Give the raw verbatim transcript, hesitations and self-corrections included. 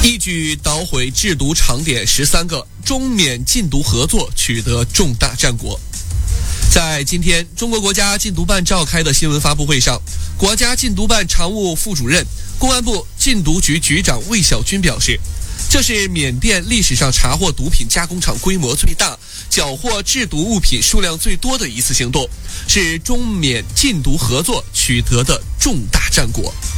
一举捣毁制毒场点十三个，中缅禁毒合作取得重大战果。在今天中国国家禁毒办召开的新闻发布会上，国家禁毒办常务副主任、公安部禁毒局局长魏小军表示，这是缅甸历史上查获毒品加工厂规模最大、缴获制毒物品数量最多的一次行动，是中缅禁毒合作取得的重大战果。